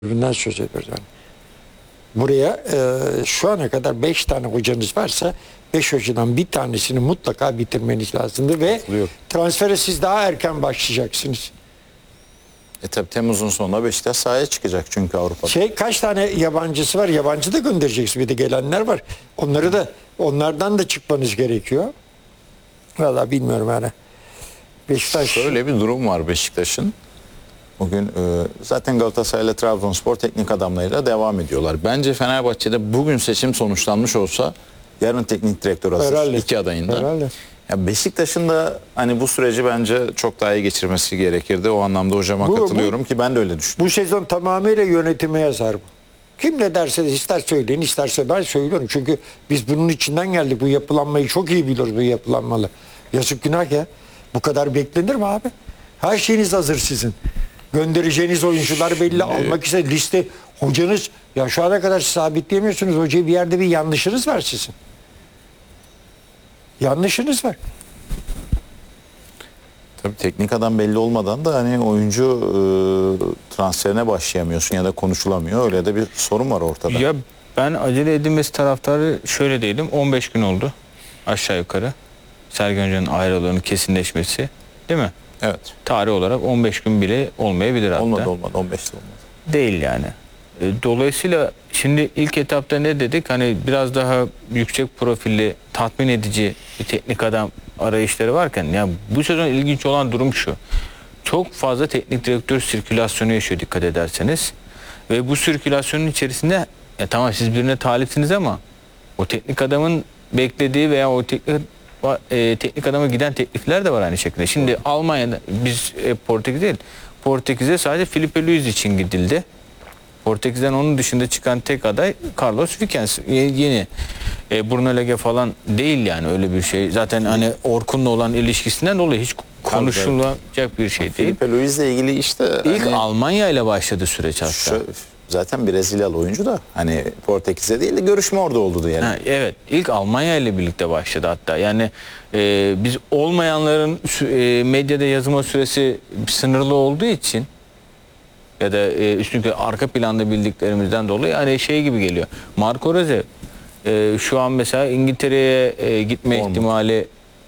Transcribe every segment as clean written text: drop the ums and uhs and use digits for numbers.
Bundan söz ediyoruz yani. Buraya şu ana kadar 5 tane hocanız varsa 5 hocadan bir tanesini mutlaka bitirmeniz lazımdı ve transfere siz daha erken başlayacaksınız. Tabi Temmuz'un sonunda Beşiktaş sahaya çıkacak çünkü Avrupa'da. Kaç tane yabancısı var? Yabancı da göndereceksiniz. Bir de gelenler var. Onlardan da çıkmanız gerekiyor. Vallahi bilmiyorum yani. Beşiktaş... Şöyle bir durum var Beşiktaş'ın. Bugün zaten Galatasaray ile Trabzonspor teknik adamlarıyla devam ediyorlar. Bence Fenerbahçe'de bugün seçim sonuçlanmış olsa yarın teknik direktör hazır. Herhalde. İki adayında. Herhalde. Ya Beşiktaş'ın da hani bu süreci bence çok daha iyi geçirmesi gerekirdi. O anlamda hocama katılıyorum ki ben de öyle düşünüyorum. Bu sezon tamamıyla yönetime yazar bu. Kim ne derse ister söyleyin isterse ben söylüyorum. Çünkü biz bunun içinden geldik. Bu yapılanmayı çok iyi biliyoruz, bu yapılanmalı. Yazık günah ya. Bu kadar beklenir mi abi? Her şeyiniz hazır sizin. Göndereceğiniz oyuncular belli. Almak ise liste. Hocanız ya şu ana kadar sabitleyemiyorsunuz. Hocayı bir yerde bir yanlışınız var sizin. Yanlışınız var. Tabii teknik adam belli olmadan da hani oyuncu transferine başlayamıyorsun ya da konuşulamıyor. Öyle de bir sorun var ortada. Ya ben acele edilmesi taraftarı şöyle değilim. 15 gün oldu aşağı yukarı. Sergen Hoca'nın ayrılığının kesinleşmesi. Değil mi? Evet. Tarih olarak 15 gün bile olmayabilir hatta. Olmadı 15 de olmadı. Değil yani. Dolayısıyla şimdi ilk etapta ne dedik? Hani biraz daha yüksek profilli, tatmin edici bir teknik adam arayışları varken ya bu sezon ilginç olan durum şu. Çok fazla teknik direktör sirkülasyonu yaşıyor dikkat ederseniz. Ve bu sirkülasyonun içerisinde tamam siz birine talipsiniz ama o teknik adamın beklediği veya o teknik adama giden teklifler de var aynı şekilde. Şimdi Almanya'da biz Portekiz değil. Portekiz'e sadece Filipe Luis için gidildi. Portekiz'den onun dışında çıkan tek aday Carlos Vikens. Yeni Bruno Lage falan değil yani öyle bir şey. Zaten hani Orkun'la olan ilişkisinden dolayı hiç konuşulacak bir şey değil. Filipe Luis'le ilgili işte İlk hani, Almanya ile başladı süreç hatta. Zaten Brezilyalı oyuncu da hani Portekiz'e değil de görüşme orada oldu diyelim. Evet, ilk Almanya ile birlikte başladı hatta. Yani biz olmayanların medyada yazma süresi sınırlı olduğu için ya da üstündeki arka planda bildiklerimizden dolayı hani şey gibi geliyor. Marco Rose şu an mesela İngiltere'ye gitme ihtimali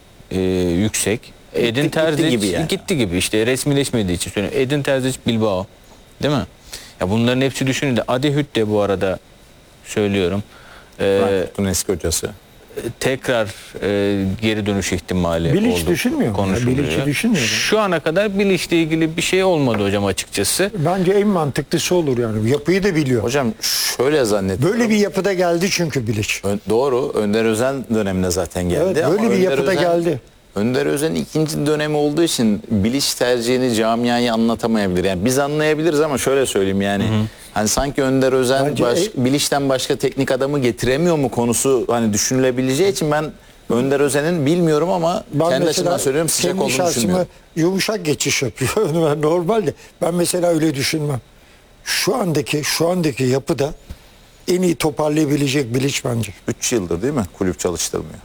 yüksek. Edin Terzic gitti gibi işte resmileşmediği için söylüyorum. Edin Terzic Bilbao, değil mi? Ya bunların hepsi düşünülüyor. Adi Hüt de bu arada söylüyorum. Frankfurt'un eski hocası. Tekrar geri dönüş ihtimali Bilic düşünmüyor mu? Bilic'i düşünmüyor. Şu ana kadar Bilic'le ilgili bir şey olmadı hocam açıkçası. Bence en mantıklısı olur yani. Yapıyı da biliyor. Hocam şöyle zannediyorum. Böyle bir yapıda geldi çünkü Bilic. Doğru. Önder Özen dönemine zaten geldi. Evet, böyle bir yapıda geldi. Önder Özen'in ikinci dönemi olduğu için Bilic tercihini camiaya anlatamayabilir. Yani biz anlayabiliriz ama şöyle söyleyeyim yani. Hani sanki Önder Özen Bilic'ten başka teknik adamı getiremiyor mu konusu hani düşünülebileceği için ben Önder Özen'in bilmiyorum ama kendi açımdan söylüyorum sıcak olduğunu düşünmüyorum. Yumuşak geçiş yapıyor. Normalde ben mesela öyle düşünmem. Şu andaki yapıda en iyi toparlayabilecek Bilic bence. 3 yıldır değil mi kulüp çalıştırmıyor?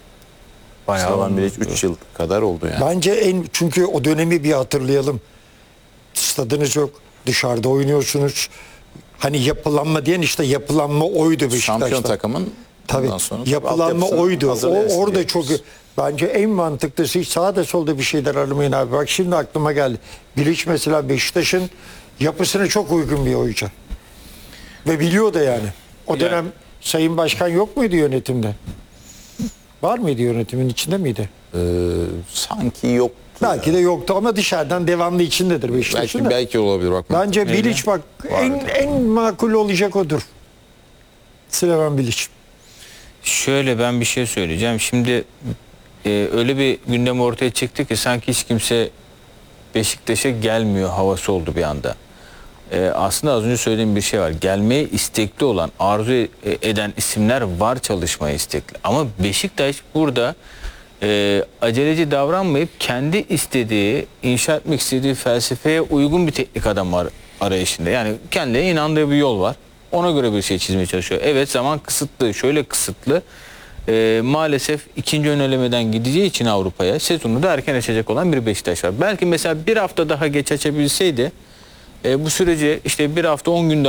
Bayağı Bilic 3 yıl kadar oldu yani. Bence çünkü o dönemi bir hatırlayalım. Stadınız yok. Dışarıda oynuyorsunuz. Hani yapılanma diyen işte yapılanma oydu Beşiktaş'ta. Şampiyon takımın tabii yapılanma oydu. Orada çok bence en mantıklısı hiç sağda solda bir şeyler aramayın abi. Bak şimdi aklıma geldi. Bilic mesela Beşiktaş'ın yapısına çok uygun bir oyuncu. Ve biliyor da yani. O dönem Sayın Başkan yok muydu yönetimde? Var mıydı yönetimin içinde miydi? Sanki yok. Belki de yoktu ama dışarıdan devamlı içindedir Beşiktaş'ın. Belki olabilir bak. Bence Bilic bak en makul olacak odur. Slaven Bilic. Şöyle ben bir şey söyleyeceğim. Şimdi öyle bir gündem ortaya çıktı ki sanki hiç kimse Beşiktaş'a gelmiyor havası oldu bir anda. Aslında az önce söylediğim bir şey var. Gelmeye istekli olan, arzu eden isimler var, çalışmaya istekli. Ama Beşiktaş burada aceleci davranmayıp kendi istediği, inşa etmek istediği felsefeye uygun bir teknik adam var arayışında. Yani kendine inandığı bir yol var. Ona göre bir şey çizmeye çalışıyor. Evet, zaman kısıtlı, şöyle kısıtlı. Maalesef ikinci ön elemeden gideceği için Avrupa'ya sezonu da erken açacak olan bir Beşiktaş var. Belki mesela bir hafta daha geç açabilseydi Bu süreci işte bir hafta 10 günde